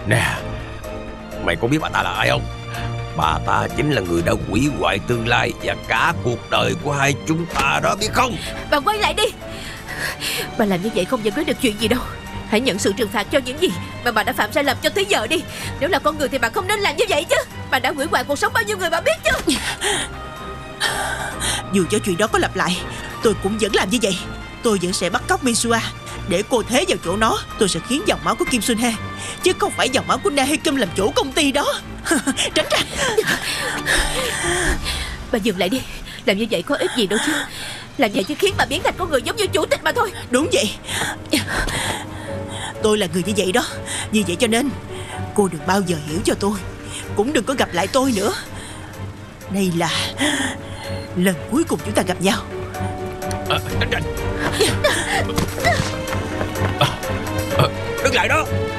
Nè, mày có biết bà ta là ai không? Bà ta chính là người đã hủy hoại tương lai và cả cuộc đời của hai chúng ta đó, biết không? Bà quay lại đi. Bà làm như vậy không giải quyết được chuyện gì đâu. Hãy nhận sự trừng phạt cho những gì mà bà đã phạm sai lầm cho tới giờ đi. Nếu là con người thì bà không nên làm như vậy chứ. Bà đã hủy hoại cuộc sống bao nhiêu người bà biết chứ. Dù cho chuyện đó có lặp lại, tôi cũng vẫn làm như vậy. Tôi vẫn sẽ bắt cóc Misua để cô thế vào chỗ nó. Tôi sẽ khiến dòng máu của Kim Sun Hee, chứ không phải dòng máu của Na Hee Kim làm chủ công ty đó. Tránh ra. Bà dừng lại đi. Làm như vậy có ích gì đâu chứ. Làm vậy chỉ khiến bà biến thành con người giống như chủ tịch mà thôi. Đúng vậy. Tôi là người như vậy đó. Vì vậy cho nên cô đừng bao giờ hiểu cho tôi, cũng đừng có gặp lại tôi nữa. Đây là lần cuối cùng chúng ta gặp nhau. Đứng lại đó.